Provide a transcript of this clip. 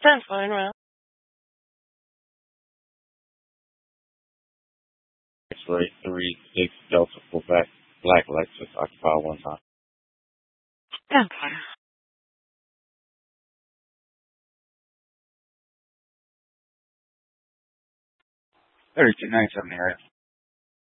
That's fine, man. X-ray 36 Delta Quebec, Black Lexus, occupy 1 time. That's fine. 3297 area.